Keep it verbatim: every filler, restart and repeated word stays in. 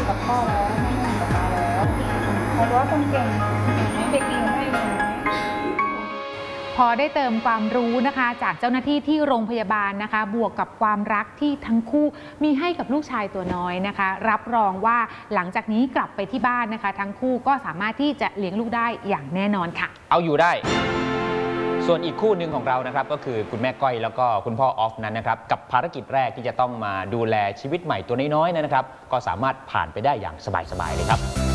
อยู่กับพ่อแล้วแม่ไม่อยู่กับตาแล้วเพราะว่าคนเก่งเด็กดีของแม่อยู่พอได้เติมความรู้นะคะจากเจ้าหน้าที่ที่โรงพยาบาลนะคะบวกกับความรักที่ทั้งคู่มีให้กับลูกชายตัวน้อยนะคะรับรองว่าหลังจากนี้กลับไปที่บ้านนะคะทั้งคู่ก็สามารถที่จะเลี้ยงลูกได้อย่างแน่นอนค่ะเอาอยู่ได้ส่วนอีกคู่หนึ่งของเรานะครับก็คือคุณแม่ก้อยแล้วก็คุณพ่อออฟนั้นนะครับกับภารกิจแรกที่จะต้องมาดูแลชีวิตใหม่ตัวน้อยๆนะครับก็สามารถผ่านไปได้อย่างสบายๆเลยครับ